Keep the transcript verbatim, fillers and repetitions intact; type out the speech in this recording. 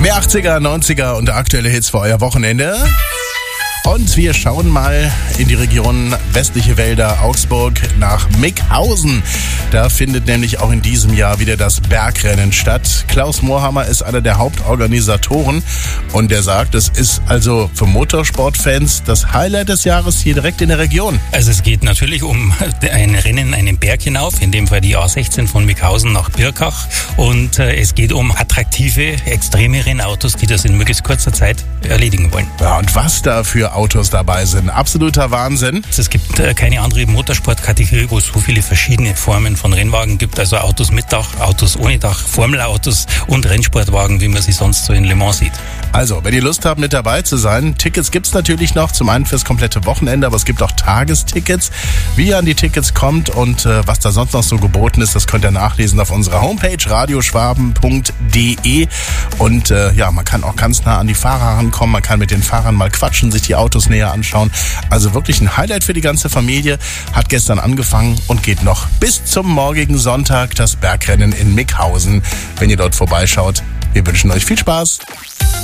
Mehr achtziger, neunziger und aktuelle Hits für euer Wochenende. Und wir schauen mal in die Region westliche Wälder, Augsburg, nach Mickhausen. Da findet nämlich auch in diesem Jahr wieder das Bergrennen statt. Klaus Moorhammer ist einer der Hauptorganisatoren und der sagt, es ist also für Motorsportfans das Highlight des Jahres hier direkt in der Region. Also es geht natürlich um ein Rennen einen Berg hinauf, in dem Fall die A sechzehn von Mickhausen nach Birkach. Und äh, es geht um attraktive, extreme Rennautos, die das in möglichst kurzer Zeit erledigen wollen. Ja, und was da für Autos dabei sind. Absoluter Wahnsinn. Es gibt äh, keine andere Motorsportkategorie, wo es so viele verschiedene Formen von Rennwagen gibt. Also Autos mit Dach, Autos ohne Dach, Formelautos und Rennsportwagen, wie man sie sonst so in Le Mans sieht. Also, wenn ihr Lust habt, mit dabei zu sein, Tickets gibt's natürlich noch, zum einen fürs komplette Wochenende, aber es gibt auch Tagestickets. Wie ihr an die Tickets kommt und äh, was da sonst noch so geboten ist, das könnt ihr nachlesen auf unserer Homepage radioschwaben punkt de. Und äh, ja, man kann auch ganz nah an die Fahrer rankommen, man kann mit den Fahrern mal quatschen, sich die Autos näher anschauen. Also wirklich ein Highlight für die ganze Familie. Hat gestern angefangen und geht noch bis zum morgigen Sonntag das Bergrennen in Mickhausen. Wenn ihr dort vorbeischaut, wir wünschen euch viel Spaß.